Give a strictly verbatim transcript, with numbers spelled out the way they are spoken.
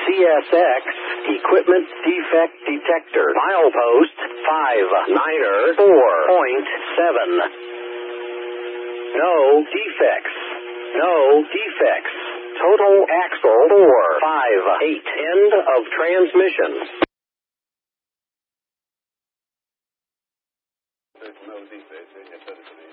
C S X, equipment defect detector. Milepost five niner four point seven. No defects. No defects. Total axle four five eight. End of transmission. There's no defects.